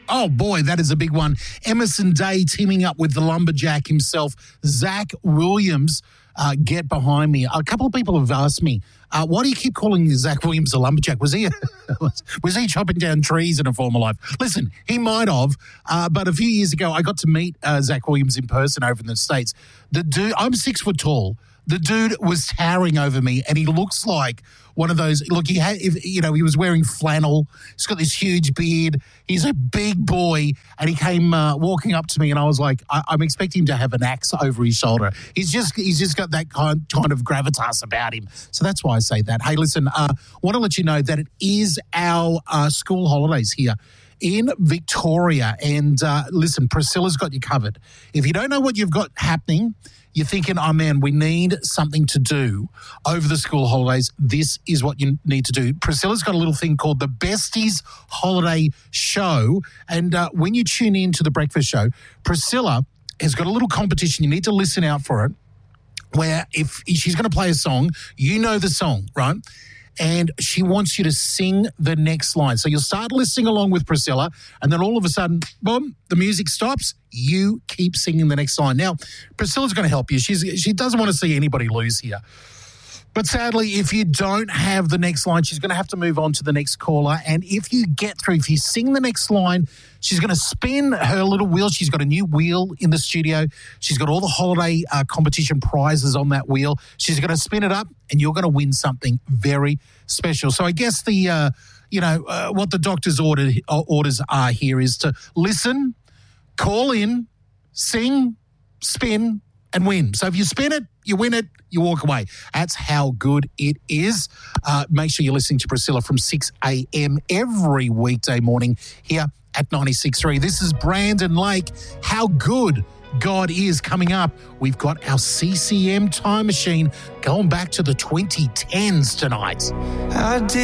Oh, boy, that is a big one. Emerson Day teaming up with the lumberjack himself, Zach Williams. Get behind me. A couple of people have asked me, why do you keep calling Zach Williams a lumberjack? Was he chopping down trees in a former life? Listen, he might have, but a few years ago, I got to meet Zach Williams in person over in the States. The dude, I'm 6 foot tall. The dude was towering over me, and he looks like one of those. Look, he was wearing flannel. He's got this huge beard. He's a big boy, and he came walking up to me, and I was like, I'm expecting him to have an axe over his shoulder. He's just got that kind of gravitas about him. So that's why I say that. Hey, listen, want to let you know that it is our school holidays here in Victoria, and listen, Priscilla's got you covered. If you don't know what you've got happening, you're thinking, oh, man, we need something to do over the school holidays. This is what you need to do. Priscilla's got a little thing called the Besties Holiday Show. And when you tune in to the breakfast show, Priscilla has got a little competition. You need to listen out for it, where if she's going to play a song, you know the song, right? And she wants you to sing the next line. So you'll start listening along with Priscilla, and then all of a sudden, boom, the music stops. You keep singing the next line. Now, Priscilla's going to help you. She doesn't want to see anybody lose here. But sadly, if you don't have the next line, she's going to have to move on to the next caller. And if you get through, if you sing the next line, she's going to spin her little wheel. She's got a new wheel in the studio. She's got all the holiday competition prizes on that wheel. She's going to spin it up, and you're going to win something very special. So I guess the what the doctor's orders are here is to listen, call in, sing, spin, and win. So if you spin it, you win it, you walk away. That's how good it is. Make sure you're listening to Priscilla from 6 a.m. every weekday morning here at 96.3. This is Brandon Lake. How good God is coming up. We've got our CCM time machine going back to the 2010s tonight.